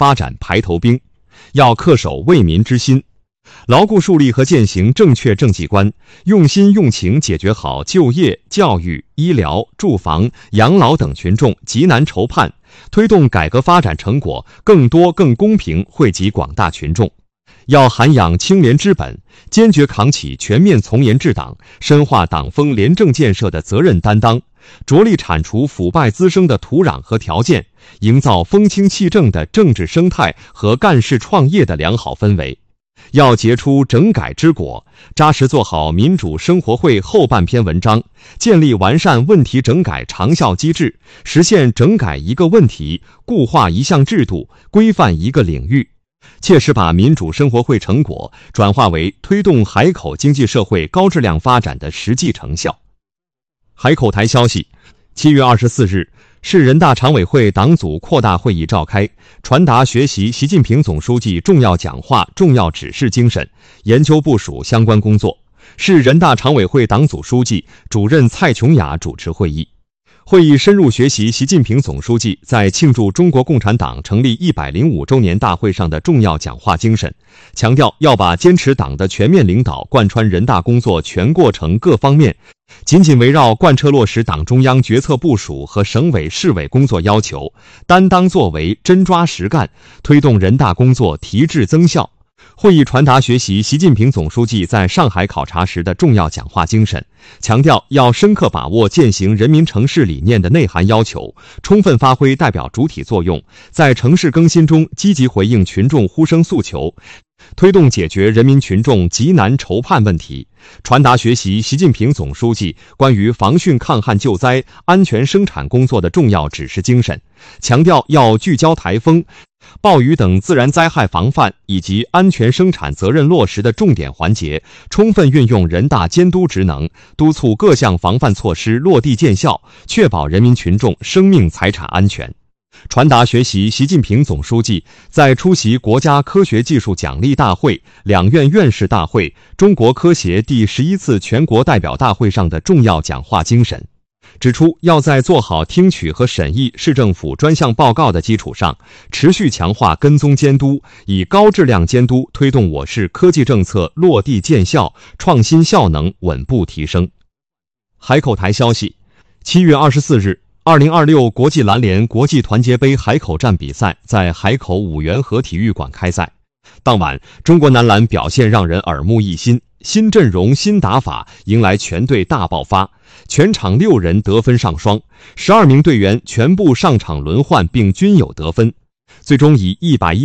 发展排头兵，要恪守为民之心，牢固树立和践行正确政绩观，用心用情解决好就业、教育、医疗、住房、养老等群众急难愁盼，推动改革发展成果更多更公平惠及广大群众。要涵养清廉之本，坚决扛起全面从严治党、深化党风廉政建设的责任担当，着力铲除腐败滋生的土壤和条件，营造风清气正的政治生态和干事创业的良好氛围。要结出整改之果，扎实做好民主生活会后半篇文章，建立完善问题整改长效机制，实现整改一个问题、固化一项制度、规范一个领域，切实把民主生活会成果转化为推动海口经济社会高质量发展的实际成效。海口台消息，7月24日，市人大常委会党组扩大会议召开，传达学习习近平总书记重要讲话、重要指示精神，研究部署相关工作。市人大常委会党组书记、主任蔡琼雅主持会议。会议深入学习习近平总书记在庆祝中国共产党成立105周年大会上的重要讲话精神，强调要把坚持党的全面领导贯穿人大工作全过程各方面，紧紧围绕贯彻落实党中央决策部署和省委市委工作要求，担当作为，真抓实干，推动人大工作提质增效。会议传达学习习近平总书记在上海考察时的重要讲话精神，强调要深刻把握践行人民城市理念的内涵要求，充分发挥代表主体作用，在城市更新中积极回应群众呼声诉求，推动解决人民群众急难愁盼问题。传达学习习近平总书记关于防汛抗旱救灾、安全生产工作的重要指示精神，强调要聚焦台风、暴雨等自然灾害防范以及安全生产责任落实的重点环节，充分运用人大监督职能，督促各项防范措施落地见效，确保人民群众生命财产安全。传达学习习近平总书记在出席国家科学技术奖励大会、两院院士大会、中国科协第11次全国代表大会上的重要讲话精神，指出要在做好听取和审议市政府专项报告的基础上，持续强化跟踪监督，以高质量监督推动我市科技政策落地见效，创新效能稳步提升。海口台消息，7月24日，2026国际篮联国际团结杯海口站比赛在海口五缘河体育馆开赛。当晚，中国男篮表现让人耳目一新，新阵容、新打法迎来全队大爆发，全场6人得分上双，12名队员全部上场轮换并均有得分，最终以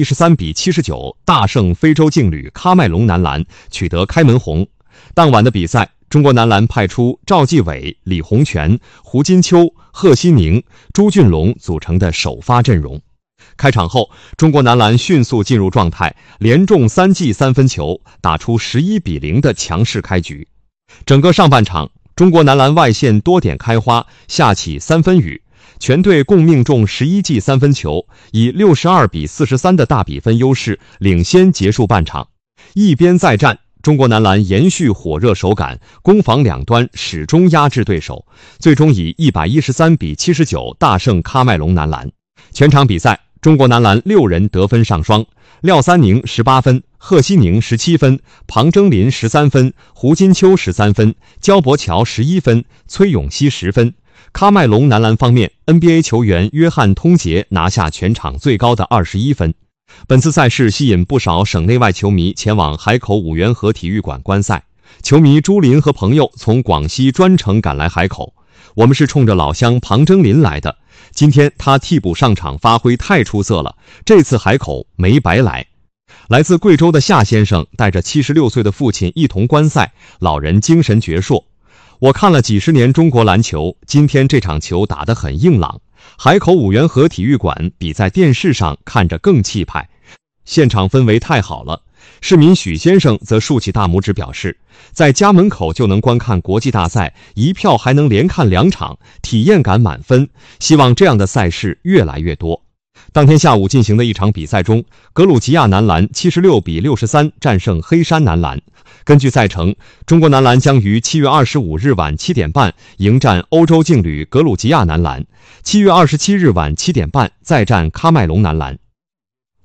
113-79大胜非洲劲旅喀麦隆男篮，取得开门红。当晚的比赛，中国男篮派出赵继伟、李洪权、胡金秋、贺西宁、朱俊龙组成的首发阵容。开场后，中国男篮迅速进入状态，连中3记3分球，打出11-0的强势开局。整个上半场，中国男篮外线多点开花，下起3分雨，全队共命中11记3分球，以62-43的大比分优势领先结束半场。一边再战，中国男篮延续火热手感，攻防两端始终压制对手，最终以113-79大胜喀麦隆男篮。全场比赛，中国男篮6人得分上双，廖三宁18分，贺西宁17分，庞征林13分，胡金秋13分，焦博乔11分，崔永熙10分。喀麦隆男篮方面， NBA 球员约翰通杰拿下全场最高的21分。本次赛事吸引不少省内外球迷前往海口五缘河体育馆观赛，球迷朱林和朋友从广西专程赶来海口。我们是冲着老乡庞征林来的，今天他替补上场发挥太出色了，这次海口没白来。来自贵州的夏先生带着76岁的父亲一同观赛，老人精神矍铄。我看了几十年中国篮球，今天这场球打得很硬朗，海口五缘河体育馆比在电视上看着更气派，现场氛围太好了。市民许先生则竖起大拇指表示，在家门口就能观看国际大赛，一票还能连看2场，体验感满分，希望这样的赛事越来越多。当天下午进行的一场比赛中，格鲁吉亚男篮76-63战胜黑山男篮。根据赛程，中国男篮将于7月25日晚7点半迎战欧洲劲旅格鲁吉亚男篮，7月27日晚7点半再战喀麦隆男篮。